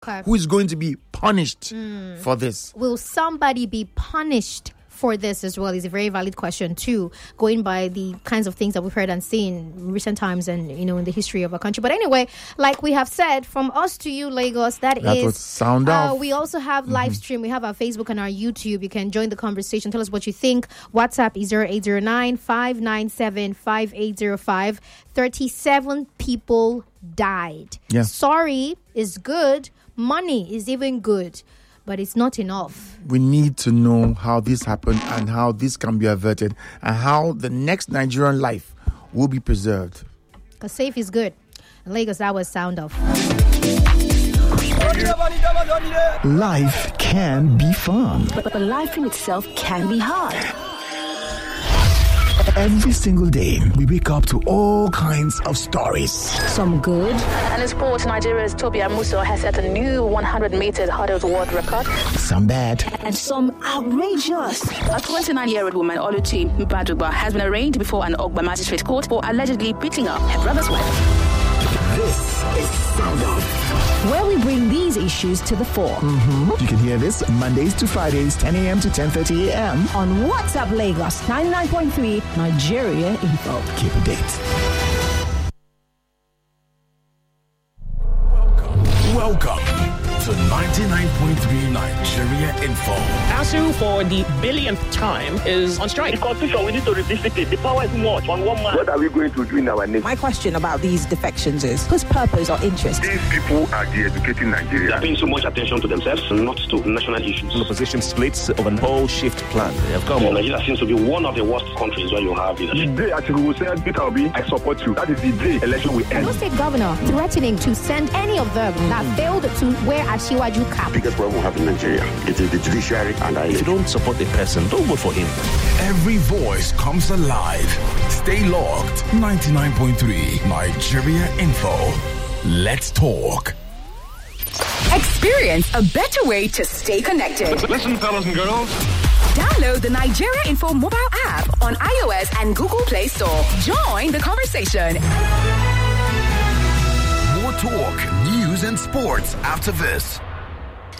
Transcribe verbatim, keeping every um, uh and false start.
Okay. Who is going to be punished mm. for this? Will somebody be punished for this as well? Is a very valid question too, going by the kinds of things that we've heard and seen in recent times and, you know, in the history of our country. But anyway, like we have said, from us to you, Lagos, that, that is sound uh, off. We also have mm-hmm. live stream. We have our Facebook and our YouTube. You can join the conversation. Tell us what you think. WhatsApp is zero eight zero nine, five nine seven, five eight zero five. thirty-seven people died. Yeah. Sorry is good. Money is even good. But it's not enough. We need to know how this happened and how this can be averted and how the next Nigerian life will be preserved. Because safe is good. In Lagos, that was sound off. Life can be fun. But, but life in itself can be hard. Every single day, we wake up to all kinds of stories. Some good. And in sports, Nigeria's Toby Amuso has set a new one hundred meter hurdles world record. Some bad. And some outrageous. A twenty-nine-year-old woman, Oluchi Mbaduba, has been arraigned before an Ogba magistrate court for allegedly beating up her brother's wife. This is Sound Off, where we bring these issues to the fore. Mm-hmm. You can hear this Mondays to Fridays, ten a.m. to ten thirty a.m. on WhatsApp Lagos ninety-nine point three Nigeria Info. Keep a date. Welcome, welcome to ninety-nine point three Nigeria Info. ASU for the billionth time is on strike. The constitution, we need to revisit it. The power is much on one man. What are we going to do in our nation? My question about these defections is whose purpose or interest? These people are de-educating Nigeria. They are paying so much attention to themselves, not to national issues. The opposition splits of an whole shift plan. They have come. Yeah, Nigeria seems to be one of the worst countries where you have leadership. The day Atiku said, Peter Obi, I support you. That is the day election will end. No state governor threatening to send any of them mm-hmm. that failed to wear Asiwaju cap. The biggest problem we have in Nigeria, it is the judiciary and I. If you don't support the person, don't vote for him. Every voice comes alive. Stay logged. ninety-nine point three Nigeria Info. Let's talk. Experience a better way to stay connected. Listen, fellas and girls. Download the Nigeria Info mobile app on iOS and Google Play Store. Join the conversation. More talk, news, and sports after this.